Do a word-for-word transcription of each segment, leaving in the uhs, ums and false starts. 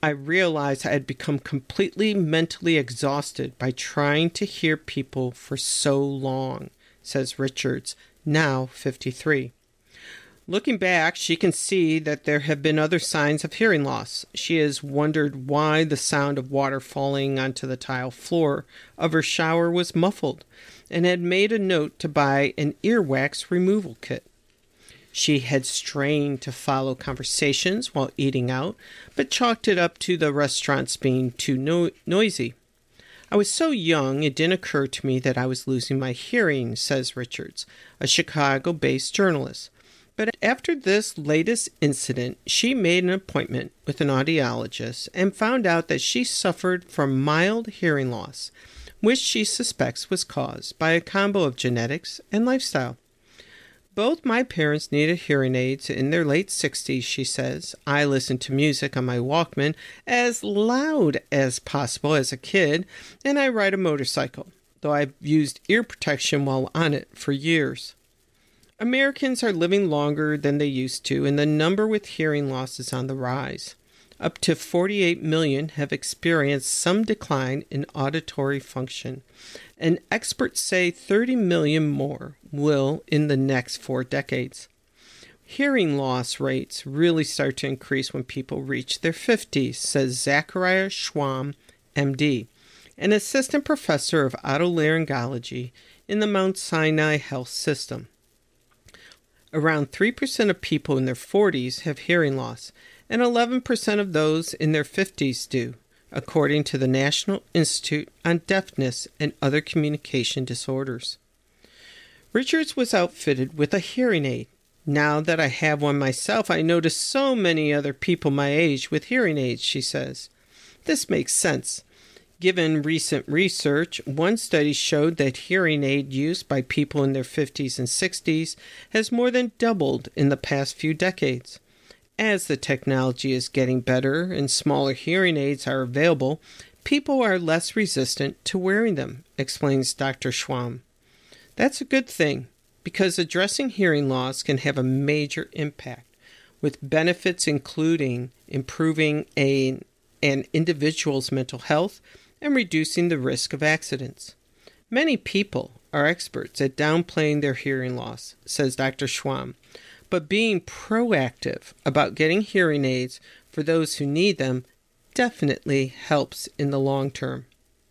I realized I had become completely mentally exhausted by trying to hear people for so long, says Richards, now fifty-three. Looking back, she can see that there have been other signs of hearing loss. She has wondered why the sound of water falling onto the tile floor of her shower was muffled, and had made a note to buy an earwax removal kit. She had strained to follow conversations while eating out, but chalked it up to the restaurants being too no- noisy. I was so young it didn't occur to me that I was losing my hearing, says Richards, a Chicago-based journalist. But after this latest incident, she made an appointment with an audiologist and found out that she suffered from mild hearing loss, which she suspects was caused by a combo of genetics and lifestyle. Both my parents needed hearing aids in their late sixties, she says. I listened to music on my Walkman as loud as possible as a kid, and I ride a motorcycle, though I've used ear protection while on it for years. Americans are living longer than they used to, and the number with hearing loss is on the rise. Up to forty-eight million have experienced some decline in auditory function, and experts say thirty million more will in the next four decades. Hearing loss rates really start to increase when people reach their fifties, says Zachariah Schwam, M D, an assistant professor of otolaryngology in the Mount Sinai Health System. Around three percent of people in their forties have hearing loss, and eleven percent of those in their fifties do, according to the National Institute on Deafness and Other Communication Disorders. Richards was outfitted with a hearing aid. Now that I have one myself, I notice so many other people my age with hearing aids, she says. This makes sense. Given recent research, one study showed that hearing aid use by people in their fifties and sixties has more than doubled in the past few decades. As the technology is getting better and smaller hearing aids are available, people are less resistant to wearing them, explains Doctor Schwam. That's a good thing, because addressing hearing loss can have a major impact, with benefits including improving a, an individual's mental health and reducing the risk of accidents. Many people are experts at downplaying their hearing loss, says Doctor Schwam, but being proactive about getting hearing aids for those who need them definitely helps in the long term.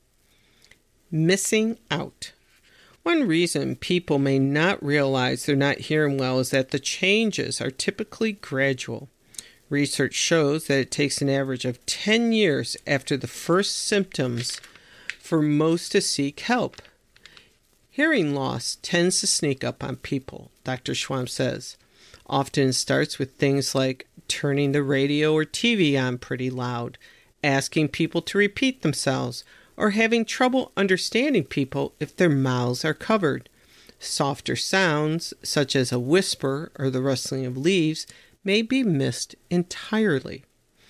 Missing out. One reason people may not realize they're not hearing well is that the changes are typically gradual. Research shows that it takes an average of ten years after the first symptoms for most to seek help. Hearing loss tends to sneak up on people, Doctor Schwam says. Often it starts with things like turning the radio or T V on pretty loud, asking people to repeat themselves, or having trouble understanding people if their mouths are covered. Softer sounds, such as a whisper or the rustling of leaves, may be missed entirely.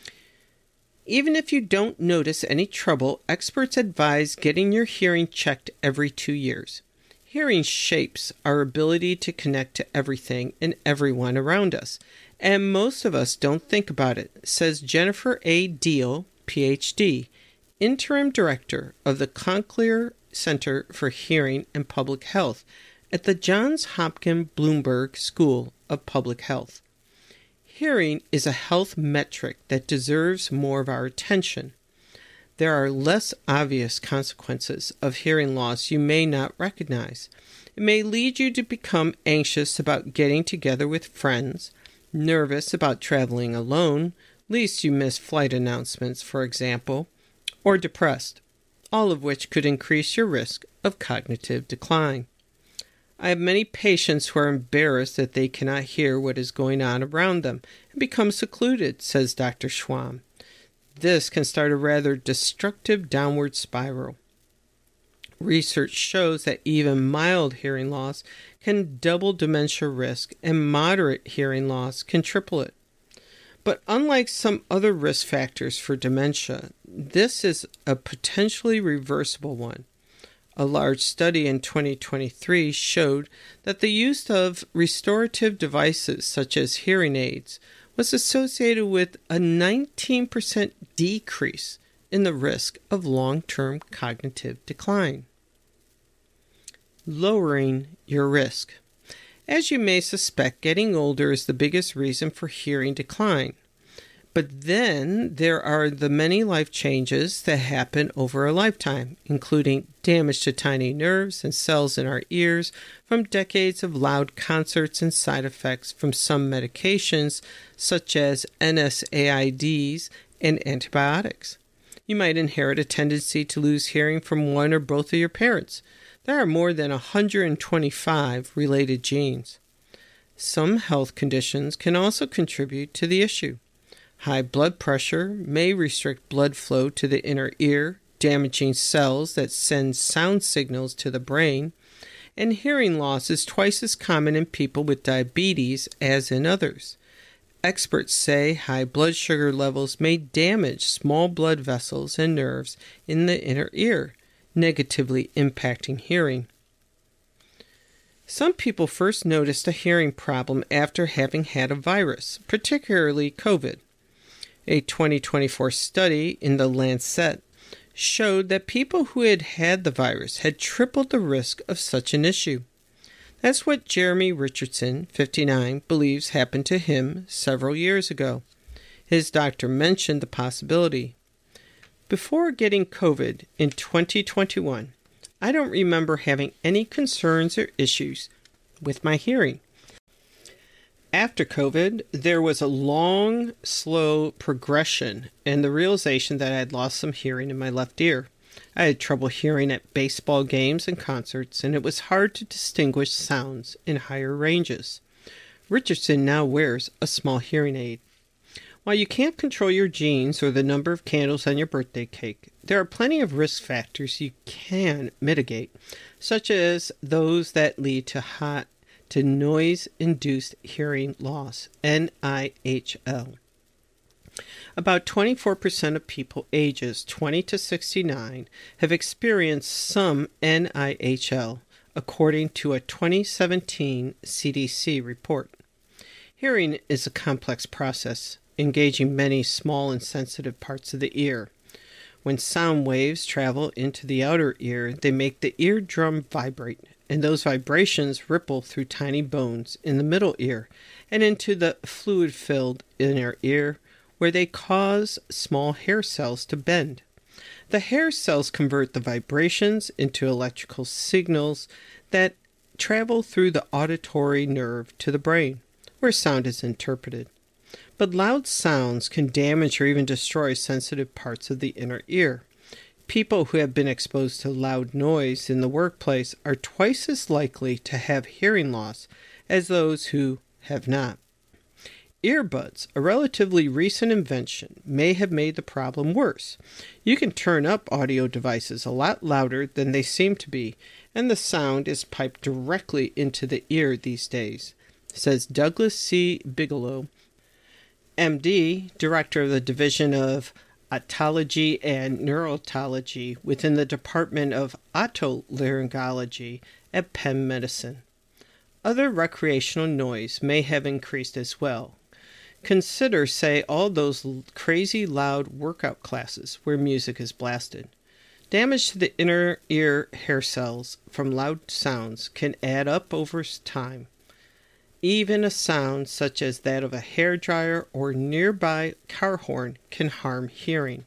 Even if you don't notice any trouble, experts advise getting your hearing checked every two years. Hearing shapes our ability to connect to everything and everyone around us, and most of us don't think about it, says Jennifer A. Deal, P H D, Interim Director of the Cochlear Center for Hearing and Public Health at the Johns Hopkins Bloomberg School of Public Health. Hearing is a health metric that deserves more of our attention. There are less obvious consequences of hearing loss you may not recognize. It may lead you to become anxious about getting together with friends, nervous about traveling alone, lest you miss flight announcements, for example, or depressed, all of which could increase your risk of cognitive decline. I have many patients who are embarrassed that they cannot hear what is going on around them and become secluded, says Doctor Schwam. This can start a rather destructive downward spiral. Research shows that even mild hearing loss can double dementia risk, and moderate hearing loss can triple it. But unlike some other risk factors for dementia, this is a potentially reversible one. A large study in twenty twenty-three showed that the use of restorative devices such as hearing aids was associated with a nineteen percent decrease in the risk of long-term cognitive decline. Lowering your risk. As you may suspect, getting older is the biggest reason for hearing decline. But then there are the many life changes that happen over a lifetime, including damage to tiny nerves and cells in our ears from decades of loud concerts and side effects from some medications such as N SAIDs and antibiotics. You might inherit a tendency to lose hearing from one or both of your parents. There are more than one hundred twenty-five related genes. Some health conditions can also contribute to the issue. High blood pressure may restrict blood flow to the inner ear, damaging cells that send sound signals to the brain, and hearing loss is twice as common in people with diabetes as in others. Experts say high blood sugar levels may damage small blood vessels and nerves in the inner ear, negatively impacting hearing. Some people first noticed a hearing problem after having had a virus, particularly COVID. A twenty twenty-four study in The Lancet showed that people who had had the virus had tripled the risk of such an issue. That's what Jeremy Richardson, fifty-nine, believes happened to him several years ago. His doctor mentioned the possibility. Before getting COVID in twenty twenty-one, I don't remember having any concerns or issues with my hearing. After COVID, there was a long, slow progression and the realization that I had lost some hearing in my left ear. I had trouble hearing at baseball games and concerts, and it was hard to distinguish sounds in higher ranges. Richardson now wears a small hearing aid. While you can't control your genes or the number of candles on your birthday cake, there are plenty of risk factors you can mitigate, such as those that lead to hot to noise-induced hearing loss, N I H L. About twenty-four percent of people ages twenty to sixty-nine have experienced some N I H L, according to a twenty seventeen C D C report. Hearing is a complex process, engaging many small and sensitive parts of the ear. When sound waves travel into the outer ear, they make the eardrum vibrate, and those vibrations ripple through tiny bones in the middle ear and into the fluid-filled inner ear, where they cause small hair cells to bend. The hair cells convert the vibrations into electrical signals that travel through the auditory nerve to the brain, where sound is interpreted. But loud sounds can damage or even destroy sensitive parts of the inner ear. People who have been exposed to loud noise in the workplace are twice as likely to have hearing loss as those who have not. Earbuds, a relatively recent invention, may have made the problem worse. You can turn up audio devices a lot louder than they seem to be, and the sound is piped directly into the ear these days, says Douglas C. Bigelow, M D, director of the Division of Otology and Neurotology within the Department of Otolaryngology at Penn Medicine. Other recreational noise may have increased as well. Consider, say, all those crazy loud workout classes where music is blasted. Damage to the inner ear hair cells from loud sounds can add up over time. Even a sound such as that of a hairdryer or nearby car horn can harm hearing.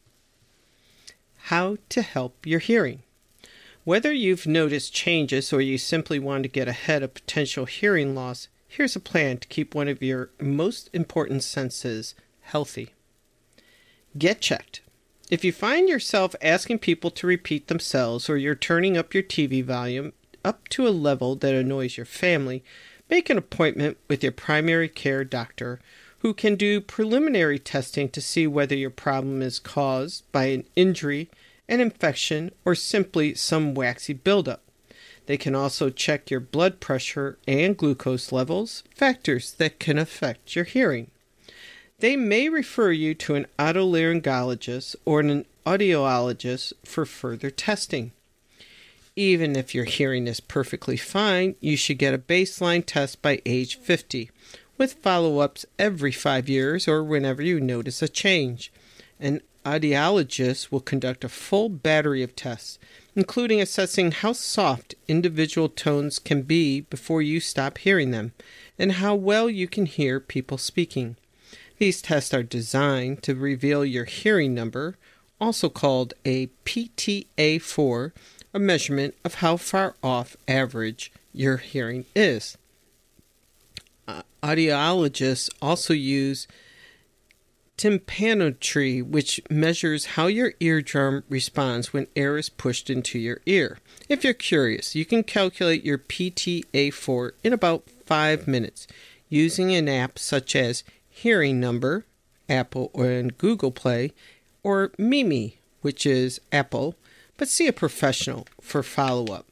How to help your hearing. Whether you've noticed changes or you simply want to get ahead of potential hearing loss, here's a plan to keep one of your most important senses healthy. Get checked. If you find yourself asking people to repeat themselves or you're turning up your T V volume up to a level that annoys your family, make an appointment with your primary care doctor who can do preliminary testing to see whether your problem is caused by an injury, an infection, or simply some waxy buildup. They can also check your blood pressure and glucose levels, factors that can affect your hearing. They may refer you to an otolaryngologist or an audiologist for further testing. Even if your hearing is perfectly fine, you should get a baseline test by age fifty, with follow-ups every five years or whenever you notice a change. An audiologist will conduct a full battery of tests, including assessing how soft individual tones can be before you stop hearing them, and how well you can hear people speaking. These tests are designed to reveal your hearing number, also called a P T A four, a measurement of how far off average your hearing is. Uh, audiologists also use tympanometry, which measures how your eardrum responds when air is pushed into your ear. If you're curious, you can calculate your P T A four in about five minutes using an app such as Hearing Number, Apple and Google Play, or Mimi, which is Apple, but see a professional for follow-up.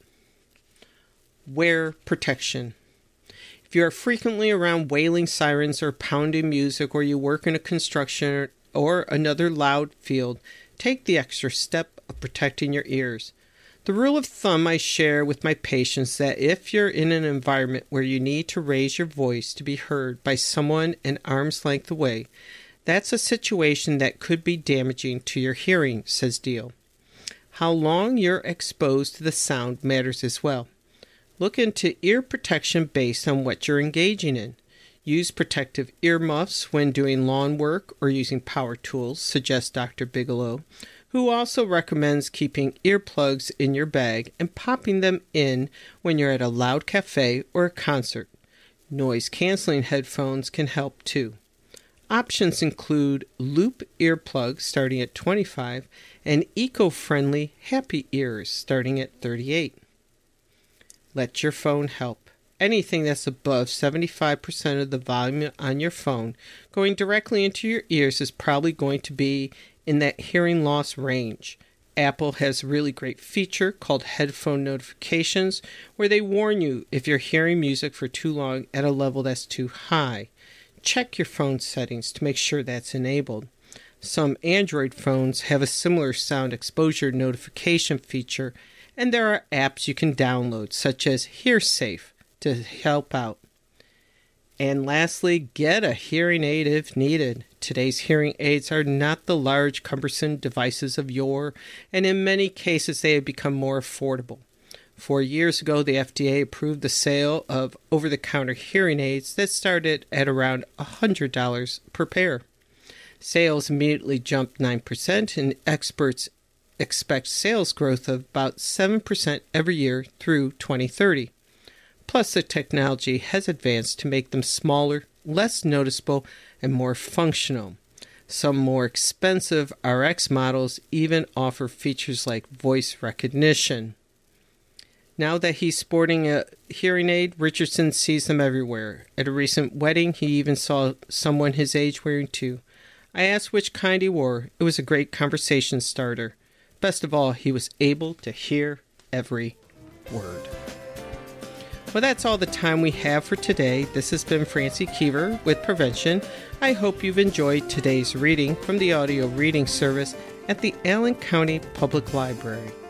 Wear protection. If you are frequently around wailing sirens or pounding music, or you work in a construction or another loud field, take the extra step of protecting your ears. The rule of thumb I share with my patients is that if you're in an environment where you need to raise your voice to be heard by someone an arm's length away, that's a situation that could be damaging to your hearing, says Deal. How long you're exposed to the sound matters as well. Look into ear protection based on what you're engaging in. Use protective earmuffs when doing lawn work or using power tools, suggests Doctor Bigelow, who also recommends keeping earplugs in your bag and popping them in when you're at a loud cafe or a concert. Noise-canceling headphones can help too. Options include loop earplugs starting at twenty-five dollars and eco-friendly Happy Ears starting at thirty-eight dollars. Let your phone help. Anything that's above seventy-five percent of the volume on your phone going directly into your ears is probably going to be in that hearing loss range. Apple has a really great feature called headphone notifications, where they warn you if you're hearing music for too long at a level that's too high. Check your phone settings to make sure that's enabled. Some Android phones have a similar sound exposure notification feature, and there are apps you can download, such as HearSafe, to help out. And lastly, get a hearing aid if needed. Today's hearing aids are not the large, cumbersome devices of yore, and in many cases they have become more affordable. Four years ago, the F D A approved the sale of over-the-counter hearing aids that started at around one hundred dollars per pair. Sales immediately jumped nine percent, and experts expect sales growth of about seven percent every year through twenty thirty. Plus, the technology has advanced to make them smaller, less noticeable, and more functional. Some more expensive R X models even offer features like voice recognition. Now that he's sporting a hearing aid, Richardson sees them everywhere. At a recent wedding, he even saw someone his age wearing two. I asked which kind he wore. It was a great conversation starter. Best of all, he was able to hear every word. Well, that's all the time we have for today. This has been Francie Keever with Prevention. I hope you've enjoyed today's reading from the audio reading service at the Allen County Public Library.